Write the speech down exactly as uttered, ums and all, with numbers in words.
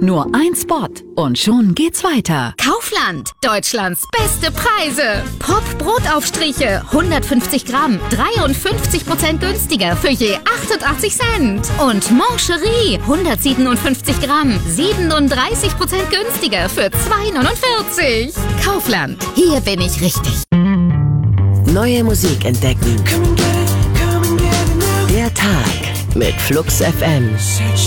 Nur ein Spot und schon geht's weiter. Kaufland, Deutschlands beste Preise. Pop-Brotaufstriche, hundertfünfzig Gramm, dreiundfünfzig Prozent günstiger für je achtundachtzig Cent. Und Mancherie, hundertsiebenundfünfzig Gramm, siebenunddreißig Prozent günstiger für zwei neunundvierzig. Kaufland, hier bin ich richtig. Neue Musik entdecken. Der Tag mit Flux F M.